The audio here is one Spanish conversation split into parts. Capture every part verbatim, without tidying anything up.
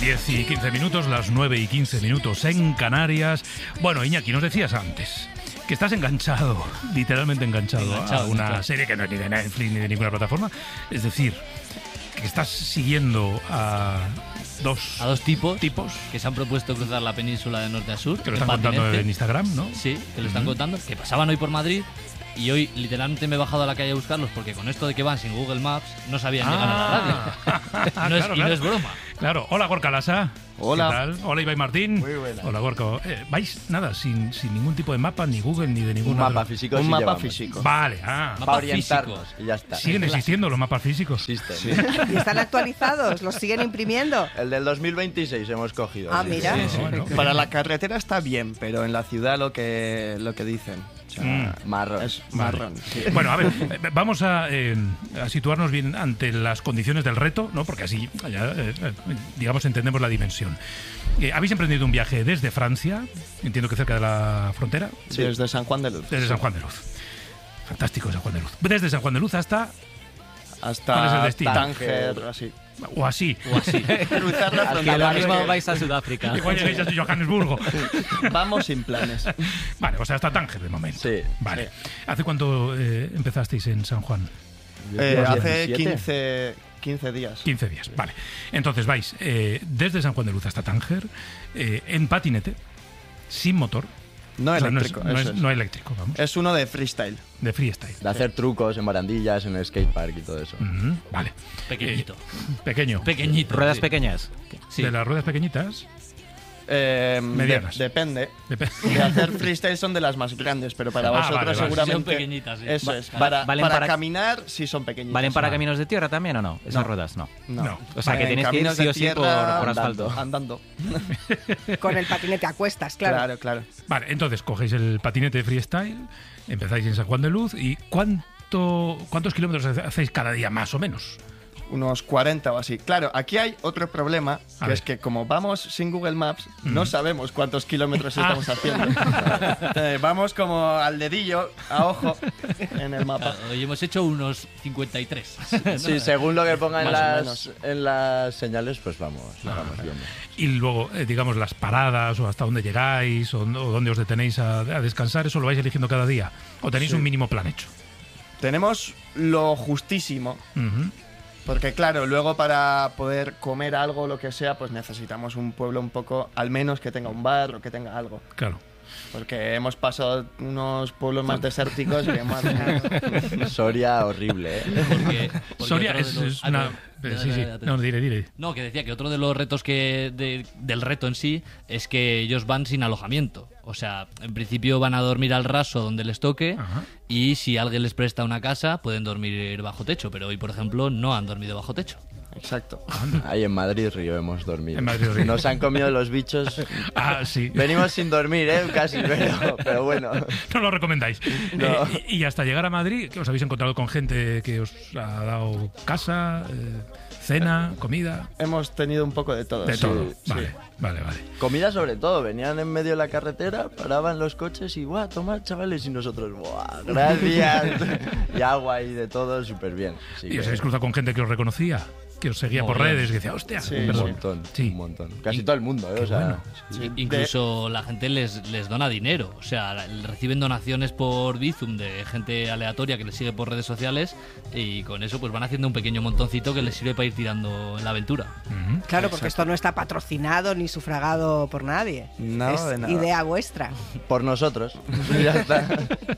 diez y quince minutos, las nueve y quince minutos en Canarias. Bueno, Iñaki, nos decías antes que estás enganchado, literalmente enganchado, enganchado a una enganchado. serie que no es ni de Netflix ni de ninguna plataforma. Es decir, que estás siguiendo a dos, a dos tipos, tipos que se han propuesto cruzar la península de norte a sur. Que lo están patinete. contando en Instagram, ¿no? Sí, que lo están uh-huh. contando, que pasaban hoy por Madrid. Y hoy literalmente me he bajado a la calle a buscarlos porque con esto de que van sin Google Maps no sabían ah, llegar a la radio. no es, claro, y claro. no es broma. Claro. Hola, Gorka Lasa. Hola. ¿Qué tal? Hola, Ibai Martín. Muy buena. Hola, Gorka. Eh, ¿Vais nada? Sin, sin ningún tipo de mapa, ni Google, ni de ninguna... Un mapa físico. Un sí mapa llevamos. físico. Vale, ah. Para orientarnos y ya está. ¿Siguen existiendo los mapas físicos? Existen. Sí. ¿Y están actualizados? ¿Los siguen imprimiendo? El del dos mil veintiséis hemos cogido. Ah, mira. Sí, sí. Bueno. Para la carretera está bien, pero en la ciudad lo que, lo que dicen. O sea, Mm. Marrón. Es Vale. marrón. Sí. Bueno, a ver, vamos a, eh, a situarnos bien ante las condiciones del reto, ¿no? Porque así, ya, eh, digamos, entendemos la dimensión. Eh, Habéis emprendido un viaje desde Francia, entiendo que cerca de la frontera. Sí, desde San Juan de Luz. Desde San Juan de Luz. Fantástico San Juan de Luz. Desde San Juan de Luz hasta... Hasta ¿Cuál es el destino? Tánger, así. O así. O así. Cruzar la Que frontera. lo mismo vais a Sudáfrica. Igual llegáis a Johannesburgo. Vamos sin planes. Vale, o sea, hasta Tánger de momento. Sí. Vale. Sí. ¿Hace cuánto eh, empezasteis en San Juan? Eh, hace diecisiete. quince, quince días. quince días, vale. Entonces vais eh, desde San Juan de Luz hasta Tánger, eh, en patinete, sin motor. No O sea, eléctrico. no, es, no, eso es, es. no eléctrico, vamos. Es uno de freestyle. De freestyle. De hacer trucos en barandillas, en el skatepark y todo eso. Ujú, vale. Pequeñito. Eh, pequeño. Pequeñito. Ruedas sí. pequeñas. Sí. De las ruedas pequeñitas. Eh, Medianas. de- depende. Dep- De hacer freestyle son de las más grandes, pero para Ah, vosotros vale, vale. seguramente... Son pequeñitas, sí. Eso Va- es. Para, ¿valen para para- caminar sí son pequeñitas. ¿Valen para Vale. caminos de tierra también o no? Esas No. ruedas, no. No. No. O sea, que En tenéis que ir caminos sí de o sí por, tierra, por andando, asfalto. andando. Con el patinete a cuestas, claro. Claro, claro. Vale, entonces cogéis el patinete de freestyle, empezáis en San Juan de Luz y ¿cuánto, ¿cuántos kilómetros hacéis cada día más o menos? Unos cuarenta o así. Claro, aquí hay otro problema, A que ver. es que como vamos sin Google Maps, no sabemos cuántos kilómetros Ah. estamos haciendo. Eh, vamos como al dedillo, a ojo, en el mapa. Hoy hemos hecho unos cincuenta y tres. Sí, según lo que pongan en Más o las, menos. en las señales, pues vamos, vamos viendo. Y luego, eh, digamos, las paradas o hasta dónde llegáis o, o dónde os detenéis a, a descansar, ¿eso lo vais eligiendo cada día? ¿O tenéis Sí. un mínimo plan hecho? Tenemos lo justísimo, Ujú. porque claro, luego para poder comer algo o lo que sea, pues necesitamos un pueblo un poco, al menos que tenga un bar o que tenga algo. Claro. Porque hemos pasado unos pueblos más desérticos que más... Soria horrible, ¿eh? Porque, porque Soria otro de es, los- es Ah, una... pero- eh, sí, sí. dale, dale, No, dale. diré, diré. No, que decía que otro de los retos que de- del reto en sí es que ellos van sin alojamiento. O sea, en principio van a dormir al raso donde les toque Ajá. y si alguien les presta una casa pueden dormir bajo techo. Pero hoy, por ejemplo, no han dormido bajo techo. Exacto. Ahí en Madrid Río hemos dormido. En Madrid Río. Nos han comido los bichos. Ah, sí. Venimos sin dormir, ¿eh? Casi, pero, pero bueno. No lo recomendáis. No. Eh, y, y hasta llegar a Madrid, ¿que os habéis encontrado con gente que os ha dado casa, eh, cena, comida? Hemos tenido un poco de todo. De sí, todo. sí. Vale, vale, vale. Comida sobre todo, venían en medio de la carretera, paraban los coches y ¡guau! Tomad, chavales, y nosotros ¡guau! Gracias. Y agua y de todo, súper bien. Así ¿Y que os habéis cruzado con gente que os reconocía? Que os seguía por Mogollón. redes, que decía, hostia, Sí, un perdón. montón, Sí. un montón. Casi todo el mundo, ¿eh? O sea, bueno. Sí. Incluso la gente les, les dona dinero. O sea, la- reciben donaciones por Bizum de gente aleatoria que les sigue por redes sociales y con eso pues van haciendo un pequeño montoncito que les sirve para ir tirando en la aventura. Ujú. Claro, porque esto no está patrocinado ni sufragado por nadie. Nada es de nada. idea vuestra. por nosotros. Ya está.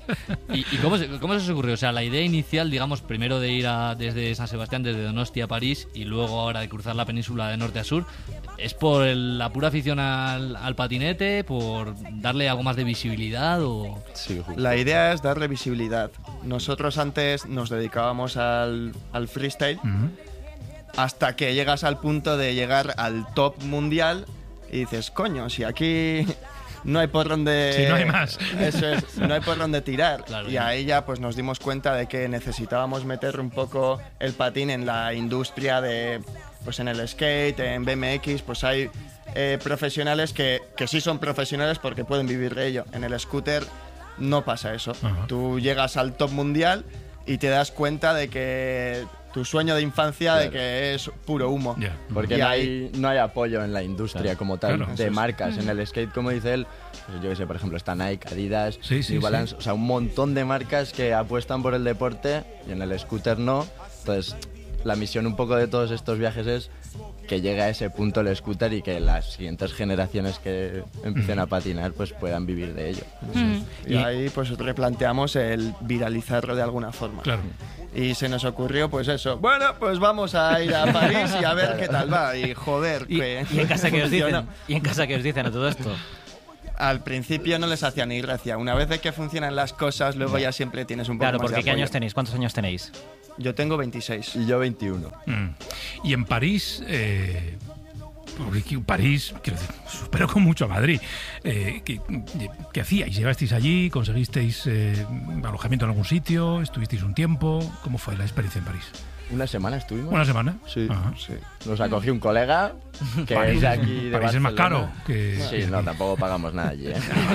¿Y, y cómo, se, cómo se os ocurrió? O sea, la idea inicial, digamos, primero de ir a, desde San Sebastián, desde Donostia a París y luego ahora de cruzar la península de norte a sur, ¿es por el- la pura afición al, al patinete? ¿Por darle algo más de visibilidad? O... Sí, justo. La idea es darle visibilidad. Nosotros antes nos dedicábamos al, al freestyle Ujú. hasta que llegas al punto de llegar al top mundial y dices, coño, si aquí no hay por dónde... Si no hay más. Eso es, no hay por dónde tirar. Claro, y ya. ahí ya pues nos dimos cuenta de que necesitábamos meter un poco el patín en la industria de... Pues en el skate, en B M X, pues hay eh, profesionales que, que sí son profesionales porque pueden vivir de ello. En el scooter no pasa eso. Ajá. Tú llegas al top mundial y te das cuenta de que tu sueño de infancia Claro. de que es puro humo. Ya. Porque Y no ahí- hay, no hay apoyo en la industria Claro. como tal, Claro. de Eso es. marcas. En el skate, como dice él, pues yo que sé, por ejemplo, está Nike, Adidas, Sí, sí, New Balance, sí. o sea, un montón de marcas que apuestan por el deporte y en el scooter no. Entonces, la misión un poco de todos estos viajes es que llegue a ese punto el scooter y que las siguientes generaciones que empiecen a patinar pues puedan vivir de ello. Mm. Y ahí pues replanteamos el viralizarlo de alguna forma. Claro. Y se nos ocurrió pues eso, bueno, pues vamos a ir a París y a ver qué tal va. Y joder, Y, que y en casa que os dicen, funcionó. y en casa que os dicen a todo esto. Al principio no les hacía ni gracia. Una vez de que funcionan las cosas, luego ya siempre tienes un poco Claro, más de porque ¿qué apoyo. años tenéis? ¿Cuántos años tenéis? Yo tengo veintiséis. Y yo veintiuno. Mm. Y en París, eh, porque aquí París, quiero decir, supero con mucho a Madrid. Eh, ¿qué, qué hacíais? ¿Llegasteis allí? ¿Conseguisteis eh, alojamiento en algún sitio? ¿Estuvisteis un tiempo? ¿Cómo fue la experiencia en París? ¿Una semana estuvimos? ¿Una semana? Sí, Ajá. sí. Nos acogió un colega que París es de es- aquí de París es más Barcelona. caro que- Sí, que no, aquí. tampoco pagamos nada allí, ¿eh?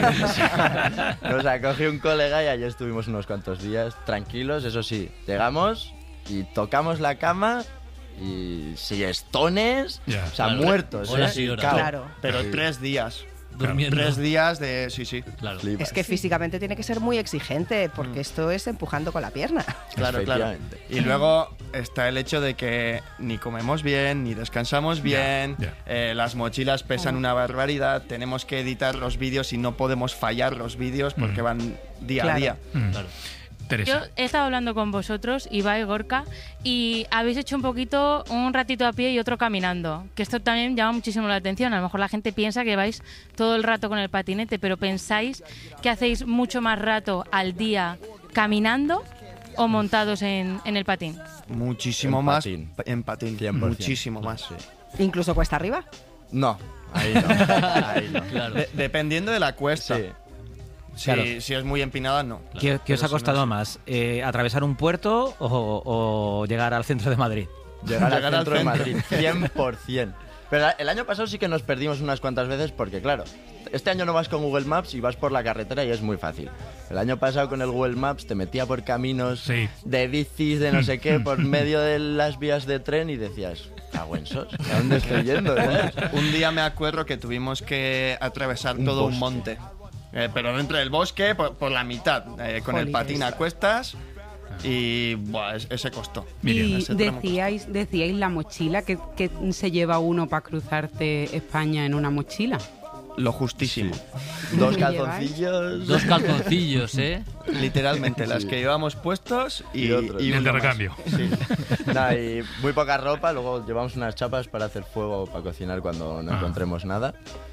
Nos acogió un colega y allí estuvimos unos cuantos días tranquilos, eso sí. Llegamos y tocamos la cama y siestones, Ya. o sea, Claro, muertos, horas ¿eh? y horas. Cao. Claro. Pero Sí. tres días. Durmiendo. Tres días de... Sí, sí. Claro. Flipas. Es que físicamente tiene que ser muy exigente, porque esto es empujando con la pierna. Claro, claro. Efectivamente. Y luego está el hecho de que ni comemos bien, ni descansamos bien, ya. eh, las mochilas pesan una barbaridad, tenemos que editar los vídeos y no podemos fallar los vídeos porque Mm. van día Claro. a día. Mm. Claro. Teresa. Yo he estado hablando con vosotros, Ibai, Gorka, y habéis hecho un poquito, un ratito a pie y otro caminando. Que esto también llama muchísimo la atención. A lo mejor la gente piensa que vais todo el rato con el patinete, pero ¿pensáis que hacéis mucho más rato al día caminando o montados en, en el patín? Muchísimo En más patín. en patín, cien por ciento. muchísimo más. Sí. Incluso cuesta arriba. No, ahí no. Ahí no. Claro. De- dependiendo de la cuesta. Sí. Si, Claro. si es muy empinada, no. ¿Qué, qué os ha Pero si costado no, sí. más? Eh, ¿Atravesar un puerto o, o llegar al centro de Madrid? Llegar, Llegar al al centro de centro. Madrid, cien por ciento. Pero el año pasado sí que nos perdimos unas cuantas veces porque, claro, este año no vas con Google Maps y vas por la carretera y es muy fácil. El año pasado con el Google Maps te metía por caminos Sí. de bicis, de no sé qué, por medio de las vías de tren y decías, cago en sos, ¿a dónde estoy yendo? ¿sabes? Un día me acuerdo que tuvimos que atravesar todo un bosque. monte. Eh, pero dentro del bosque, por, por la mitad, eh, con el Jolines. patín a cuestas. Y buah, es- ese costó. Miriam, Y ese tramo decíais, decíais la mochila, que, que se lleva uno para cruzarte España en una mochila. Lo justísimo. Dos ¿Qué calzoncillos. Dos calzoncillos, ¿eh? Literalmente, las Sí. que llevamos puestos y, Y otros. y Y el uno de más. recambio. Sí. Nada, y muy poca ropa, luego llevamos unas chapas para hacer fuego, para cocinar cuando no Ah. encontremos nada.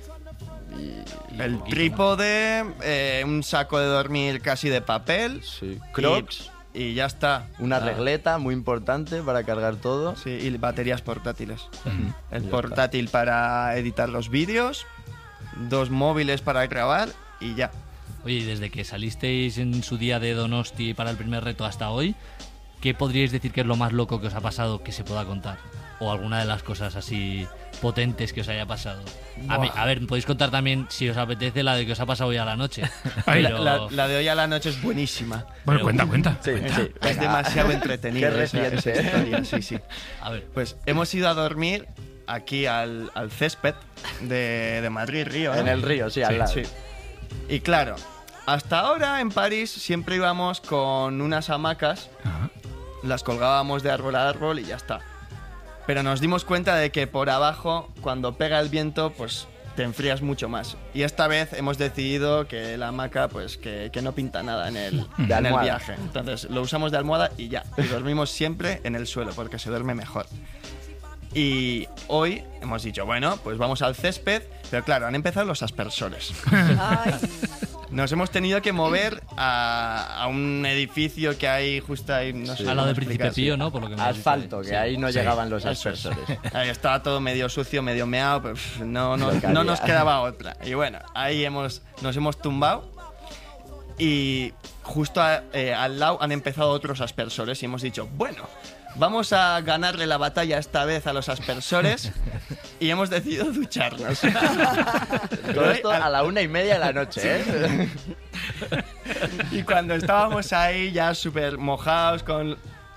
El trípode, eh, un saco de dormir casi de papel. Sí. y- Crocs, Y, ya está. una Ah, regleta muy importante para cargar todo. Sí, y baterías portátiles. Mm. El Ya portátil para editar los vídeos, dos móviles para grabar y ya. Oye, y desde que salisteis en su día de Donosti para el primer reto hasta hoy, ¿qué podríais decir que es lo más loco que os ha pasado que se pueda contar? O alguna de las cosas así potentes que os haya pasado. A, mí- a ver, podéis contar también, si os apetece, la de que os ha pasado hoy a la noche. Ahí. Pero- La, la de hoy a la noche es buenísima. Bueno, Pero- cuenta, cuenta. Sí, cuenta. sí. Es Venga. demasiado entretenida Qué esa, esa reciente, ¿eh? historia, sí, sí. A ver, Pues hemos ido a dormir aquí al, al césped de, de Madrid, Río. ¿eh? En el río, sí, al Sí, lado. sí. Y claro, hasta ahora en París siempre íbamos con unas hamacas, Ajá. las colgábamos de árbol a árbol y ya está. Pero nos dimos cuenta de que por abajo, cuando pega el viento, pues te enfrías mucho más. Y esta vez hemos decidido que la hamaca, pues que, que no pinta nada en el, De en el almohada. viaje. Entonces lo usamos de almohada y ya. Y dormimos siempre en el suelo porque se duerme mejor. Y hoy hemos dicho, bueno, pues vamos al césped, pero claro, han empezado los aspersores. Ay, Nos hemos tenido que mover a, a un edificio que hay justo ahí. No sé al lado cómo de Príncipe explicar, sí. Pío, ¿no? Por lo que me has dicho. Asfalto, que Sí. ahí no Sí. llegaban los Eso es. aspersores. Ahí estaba todo medio sucio, medio meado, pero pff, no, no, Lo que no había. nos quedaba otra. Y bueno, ahí hemos, nos hemos tumbado y justo a- eh, al lado han empezado otros aspersores y hemos dicho, bueno, vamos a ganarle la batalla esta vez a los aspersores y hemos decidido ducharnos. Todo esto a la una y media de la noche, ¿eh? Y cuando estábamos ahí ya súper mojados con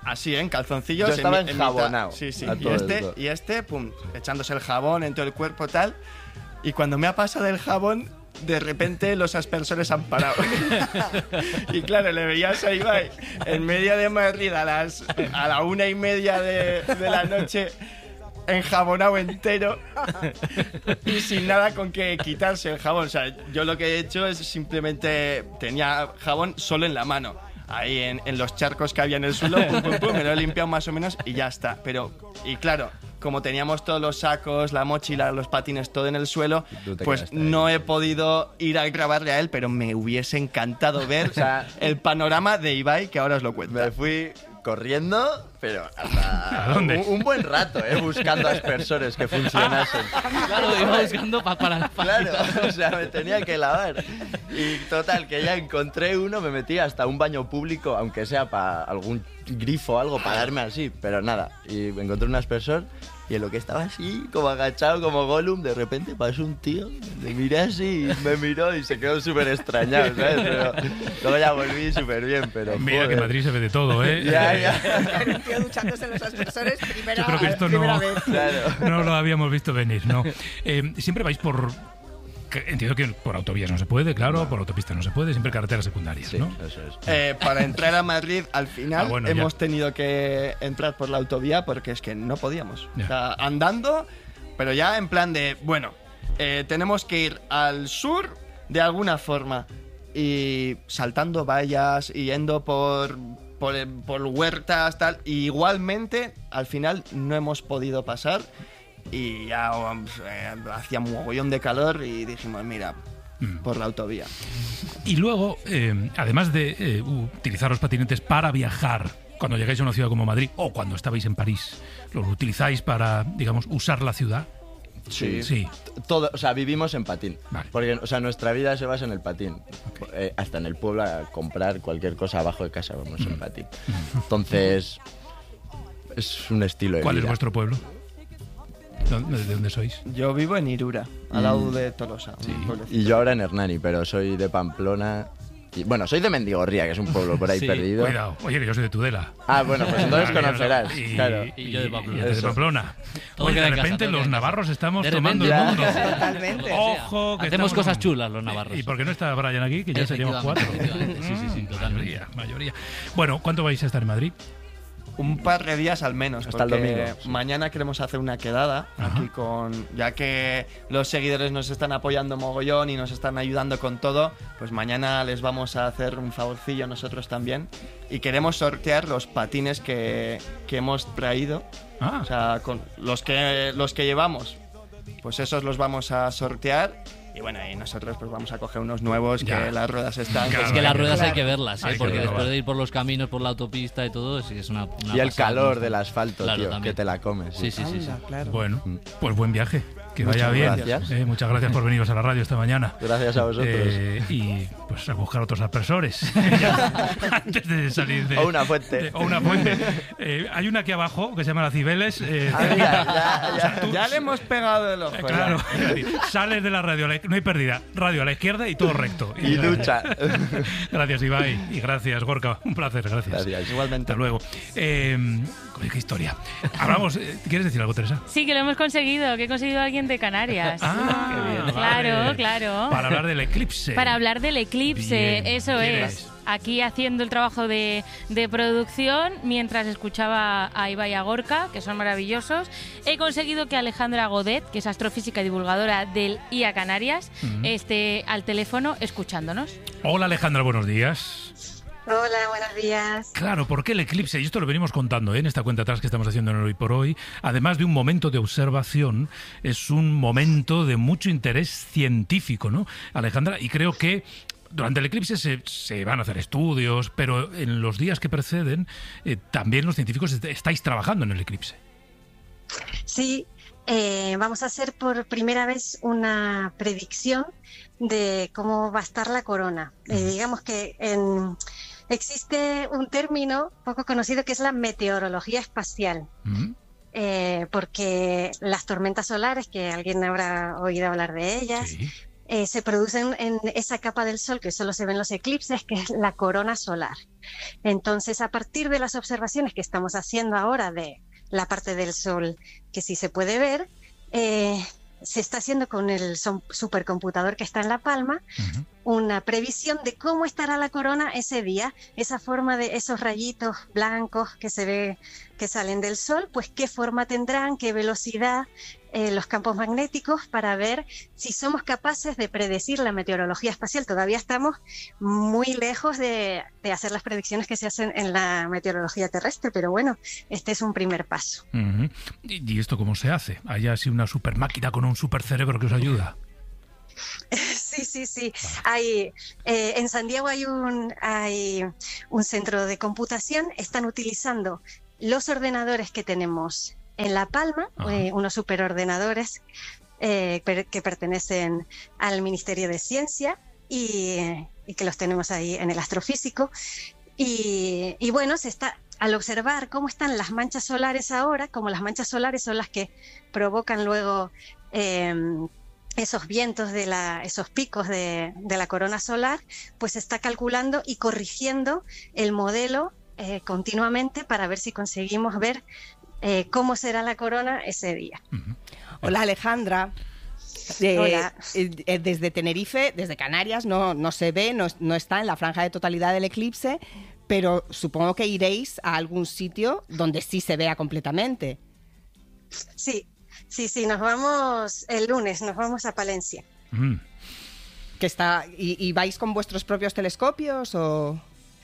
así, ¿eh? En calzoncillos. Yo estaba en, enjabonado. Sí, sí. A Y todo este, esto. y este, pum, echándose el jabón en todo el cuerpo, tal. Y cuando me ha pasado el jabón, de repente los aspersores han parado. Y claro, le veías a Ibai en medio de Madrid a las a la una y media de, de la noche, enjabonado entero y sin nada con que quitarse el jabón. O sea, yo lo que he hecho es simplemente tenía jabón solo en la mano. Ahí en, en los charcos que había en el suelo, pum, pum, pum, me lo he limpiado más o menos y ya está. Pero, y claro, como teníamos todos los sacos, la mochila, los patines, todo en el suelo, pues no he podido ir a grabarle a él, pero me hubiese encantado ver O sea, el panorama de Ibai, que ahora os lo cuento. Me fui corriendo, pero hasta ¿A dónde? Un, un buen rato, ¿eh? Buscando aspersores que funcionasen. Claro, iba buscando pa- para... para Claro, o sea, me tenía que lavar. Y total, que ya encontré uno, me metí hasta un baño público, aunque sea para algún grifo o algo, para darme así, pero nada. Y encontré un aspersor y en lo que estaba así, como agachado, como Gollum, de repente pasó un tío, le miré así y me miró y se quedó súper extrañado, ¿sabes? Pero luego ya volví súper bien, pero Mira joder. que Madrid se ve de todo, ¿eh? Ya, ya. El tío duchándose en los aspersores, primera, Yo creo que esto primera no, vez. Claro. no lo habíamos visto venir, ¿no? Eh, siempre vais por... que Entiendo que por autovías no se puede, claro, por autopistas no se puede, siempre carreteras secundarias, Sí, ¿no? eso es. Eh, para entrar a Madrid, al final Ah, bueno, ya. hemos tenido que entrar por la autovía porque es que no podíamos. Ya. O sea, andando, pero ya en plan de, bueno, eh, tenemos que ir al sur de alguna forma y saltando vallas y yendo por, por, por huertas, tal. Y igualmente, al final no hemos podido pasar y ya eh, hacía un mogollón de calor y dijimos, mira, Mm. por la autovía. Y luego, eh, además de eh, utilizar los patinetes para viajar, cuando llegáis a una ciudad como Madrid o cuando estabais en París, ¿los utilizáis para, digamos, usar la ciudad? Sí. Sí. Todo, o sea, vivimos en patín. Vale. Porque, o sea, nuestra vida se basa en el patín. Eh, hasta en el pueblo a comprar cualquier cosa abajo de casa vamos en patín. Entonces, es un estilo de ¿Cuál es vida. vuestro pueblo? ¿De de dónde sois? Yo vivo en Irura, al lado de Tolosa. un pueblecito. Y yo ahora en Hernani, pero soy de Pamplona. Y, bueno, soy de Mendigorría, que es un pueblo por ahí Sí, perdido. Cuidado. Oye, que yo soy de Tudela. Ah, bueno, pues entonces Ah, conocerás. y, claro. Y yo de Pamplona. y de Eso. Pamplona. Todo Oye, de queda en casa, repente todo queda los en casa. navarros estamos De tomando repente, el mundo. Totalmente. Ojo, que Hacemos estamos- cosas chulas los navarros. ¿Y por qué no está Brian aquí? Que ya seríamos cuatro. Efectivamente, sí, sí, sí, Mm, totalmente. Mayoría, mayoría. Bueno, ¿cuánto vais a estar en Madrid? Un par de días al menos, Hasta el porque domingo, sí. mañana queremos hacer una quedada Ajá. aquí con, ya que los seguidores nos están apoyando mogollón y nos están ayudando con todo, pues mañana les vamos a hacer un favorcillo nosotros también y queremos sortear los patines que, que hemos traído, Ah, o sea, con los que los que llevamos, pues esos los vamos a sortear. Y bueno, y nosotros pues vamos a coger unos nuevos Ya. que las ruedas están... Claro, Es que las Claro. ruedas hay que verlas, ¿eh? Hay que Porque verlas. después de ir por los caminos, por la autopista y todo, sí es una, una Y el pasada. calor del asfalto, Claro, tío, también. que te la comes. Sí, sí, sí. sí. Anda, claro. bueno, pues buen viaje. Que vaya Muchas bien. gracias. Eh, muchas gracias por veniros a la radio esta mañana. Gracias a vosotros. Eh, y pues a buscar otros aspersores Ya, antes de salir de O una fuente. de- o una fuente. Eh, hay una aquí abajo que se llama la Cibeles. eh, Ah, mira, ya, ya. Ya le hemos pegado el ojo. eh, ya. claro, sales de la radio, a la- no hay pérdida. Radio a la izquierda y todo recto. Y ducha. Gracias, Ibai. Y gracias, Gorka. Un placer, gracias. Gracias. Igualmente. Hasta luego. Eh, oye, qué historia. Hablamos. eh, ¿Quieres decir algo, Teresa? Sí, que lo hemos conseguido, que he conseguido a alguien de Canarias. Ah, qué bien. Claro, Vale. claro. Para hablar del eclipse. Para hablar del eclipse, Bien. eso ¿Quién es. es? Aquí haciendo el trabajo de, de producción, mientras escuchaba a Ibai y a Gorka, que son maravillosos, he conseguido que Alejandra Godet, que es astrofísica y divulgadora del I A Canarias, Ujú. esté al teléfono escuchándonos. Hola, Alejandra, buenos días. Hola, buenos días. Claro, ¿por qué el eclipse? Y esto lo venimos contando ¿eh? en esta cuenta atrás que estamos haciendo en el Hoy por Hoy. Además de un momento de observación, es un momento de mucho interés científico, ¿no, Alejandra? Y creo que durante el eclipse se, se van a hacer estudios, pero en los días que preceden eh, también los científicos est- estáis trabajando en el eclipse. Sí, eh, vamos a hacer por primera vez una predicción de cómo va a estar la corona. Eh, digamos que en, existe un término poco conocido que es la meteorología espacial. ¿Mm? Eh, porque las tormentas solares, que alguien habrá oído hablar de ellas, Sí. eh, se producen en esa capa del Sol que solo se ven los eclipses, que es la corona solar. Entonces, a partir de las observaciones que estamos haciendo ahora de la parte del Sol que sí se puede ver, eh, se está haciendo con el supercomputador que está en La Palma, uh-huh, una previsión de cómo estará la corona ese día, esa forma de esos rayitos blancos que se ve que salen del Sol, pues qué forma tendrán, qué velocidad, eh, los campos magnéticos, para ver si somos capaces de predecir la meteorología espacial. Todavía estamos muy lejos de, de hacer las predicciones que se hacen en la meteorología terrestre, pero bueno, este es un primer paso. Uh-huh. ¿Y, ¿Y esto cómo se hace? ¿Hay así una super máquina con un super cerebro que os ayuda? Sí, sí, sí. Hay, eh, en San Diego hay un, hay un centro de computación. Están utilizando los ordenadores que tenemos en La Palma, eh, unos superordenadores eh, per, que pertenecen al Ministerio de Ciencia y, y que los tenemos ahí en el astrofísico. Y, y bueno, se está, al observar cómo están las manchas solares ahora, como las manchas solares son las que provocan luego eh, esos vientos, de la, esos picos de, de la corona solar, pues se está calculando y corrigiendo el modelo eh, continuamente para ver si conseguimos ver eh, cómo será la corona ese día. Uh-huh. Hola, Alejandra. Eh, Hola. Eh, desde Tenerife, desde Canarias, no, no se ve, no, no está en la franja de totalidad del eclipse, pero supongo que iréis a algún sitio donde sí se vea completamente. Sí. Sí, sí, nos vamos el lunes, nos vamos a Palencia. Mm. ¿Que está, y, ¿Y vais con vuestros propios telescopios o...?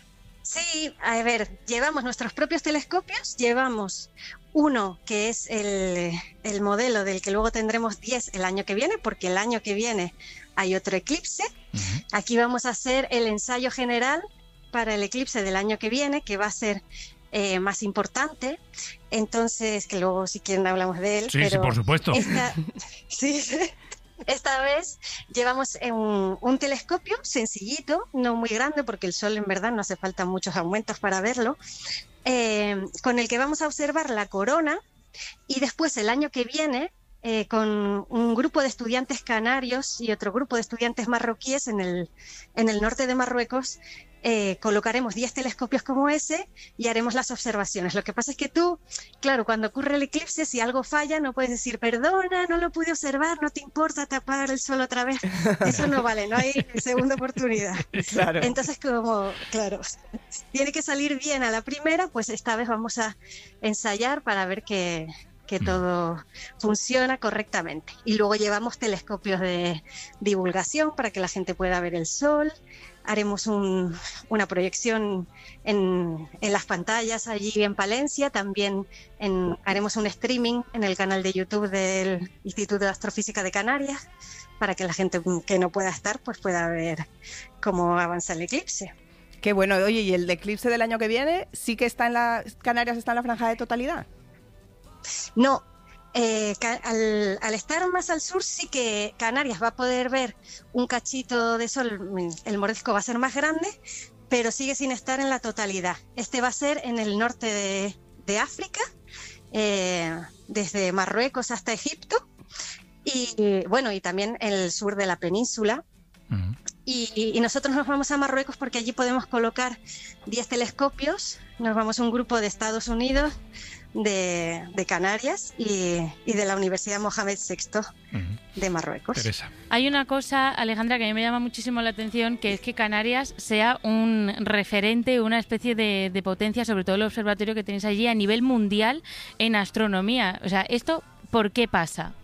Sí, a ver, llevamos nuestros propios telescopios, llevamos uno que es el, el modelo del que luego tendremos diez el año que viene, porque el año que viene hay otro eclipse. Uh-huh. Aquí vamos a hacer el ensayo general para el eclipse del año que viene, que va a ser eh, más importante. Entonces, que luego si quieren hablamos de él. Sí, pero sí, por supuesto. Esta, sí, esta vez llevamos un, un telescopio sencillito, no muy grande, porque el Sol en verdad no hace falta muchos aumentos para verlo, eh, con el que vamos a observar la corona, y después el año que viene, eh, con un grupo de estudiantes canarios y otro grupo de estudiantes marroquíes en el, en el norte de Marruecos, Eh, colocaremos diez telescopios como ese y haremos las observaciones. Lo que pasa es que tú, claro, cuando ocurre el eclipse, si algo falla, no puedes decir, perdona, no lo pude observar, no te importa tapar el sol otra vez. Eso no vale, no hay segunda oportunidad. Claro. Entonces, como, claro, tiene que salir bien a la primera, pues esta vez vamos a ensayar para ver que... que todo funciona correctamente. Y luego llevamos telescopios de divulgación para que la gente pueda ver el sol. Haremos un, una proyección en, en las pantallas allí en Palencia. También en, haremos un streaming en el canal de YouTube del Instituto de Astrofísica de Canarias para que la gente que no pueda estar pues pueda ver cómo avanza el eclipse. Qué bueno. Oye, ¿y el eclipse del año que viene sí que está en la... Canarias está en la franja de totalidad? No, eh, ca- al, al estar más al sur sí que Canarias va a poder ver un cachito de sol, el Moresco va a ser más grande, pero sigue sin estar en la totalidad. Este va a ser en el norte de, de África, eh, desde Marruecos hasta Egipto, y bueno, y también en el sur de la península. Uh-huh. Y, y nosotros nos vamos a Marruecos porque allí podemos colocar diez telescopios, nos vamos a un grupo de Estados Unidos, De, de Canarias y, y de la Universidad Mohamed sexto uh-huh. de Marruecos. Teresa. Hay una cosa, Alejandra, que a mí me llama muchísimo la atención, que es que Canarias sea un referente, una especie de, de potencia, sobre todo el observatorio que tenéis allí a nivel mundial en astronomía. O sea, ¿esto por qué pasa?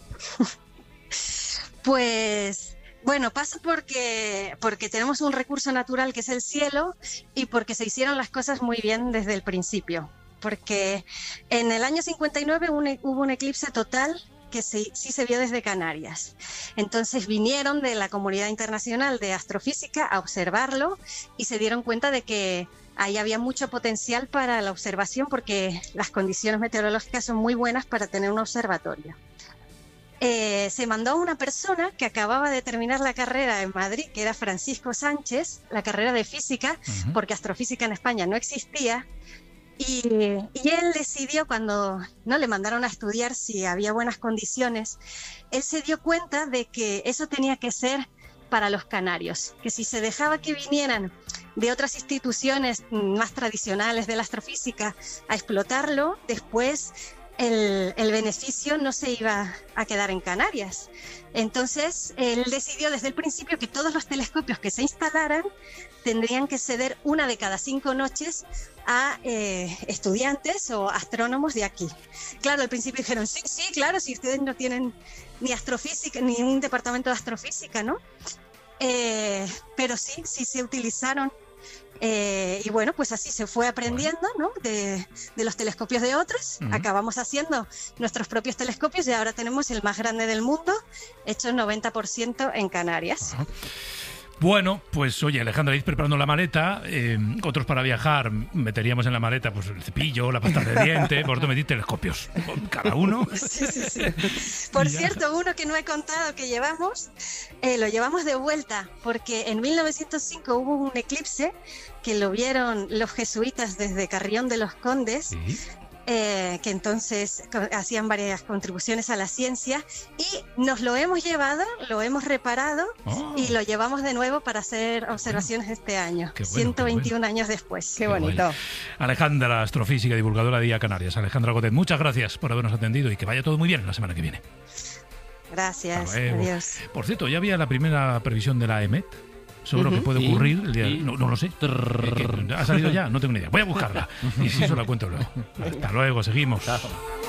Pues... Bueno, pasa porque, porque tenemos un recurso natural que es el cielo y porque se hicieron las cosas muy bien desde el principio. Porque en el año cincuenta y nueve un, hubo un eclipse total que sí, sí se vio desde Canarias. Entonces vinieron de la comunidad internacional de astrofísica a observarlo y se dieron cuenta de que ahí había mucho potencial para la observación porque las condiciones meteorológicas son muy buenas para tener un observatorio. Eh, se mandó a una persona que acababa de terminar la carrera en Madrid, que era Francisco Sánchez, la carrera de física, uh-huh. porque astrofísica en España no existía. Y, y él decidió, cuando no le mandaron a estudiar si había buenas condiciones, él se dio cuenta de que eso tenía que ser para los canarios, que si se dejaba que vinieran de otras instituciones más tradicionales de la astrofísica a explotarlo, después el, el beneficio no se iba a quedar en Canarias. Entonces, él decidió desde el principio que todos los telescopios que se instalaran tendrían que ceder una de cada cinco noches a eh, estudiantes o astrónomos de aquí. Claro, al principio dijeron, sí, sí, claro, si ustedes no tienen ni astrofísica, ni un departamento de astrofísica, ¿no? Eh, pero sí, sí se utilizaron. Eh, y bueno, pues así se fue aprendiendo, ¿no? de, de los telescopios de otros. Uh-huh. Acabamos haciendo nuestros propios telescopios y ahora tenemos el más grande del mundo, hecho noventa por ciento en Canarias. Uh-huh. Bueno, pues oye, Alejandra, ir preparando la maleta. Eh, otros para viajar meteríamos en la maleta pues el cepillo, la pasta de dientes. Vosotros metís telescopios, cada uno. Sí, sí, sí. Por cierto, uno que no he contado que llevamos, eh, lo llevamos de vuelta, porque en mil novecientos cinco hubo un eclipse que lo vieron los jesuitas desde Carrión de los Condes. ¿Sí? Eh, que entonces hacían varias contribuciones a la ciencia y nos lo hemos llevado, lo hemos reparado oh. y lo llevamos de nuevo para hacer observaciones este año, bueno, ciento veintiún bueno. años después. Qué bonito. Bueno. Alejandra, astrofísica, divulgadora de I A Canarias. Alejandra Godet, muchas gracias por habernos atendido y que vaya todo muy bien la semana que viene. Gracias, adiós. Por cierto, ya había la primera previsión de la E M E T sobre uh-huh. lo que puede ocurrir el día, sí. no, no lo sé. ¿Ha salido ya? No tengo ni idea. Voy a buscarla y si eso la cuento luego. Hasta luego, seguimos. Chao.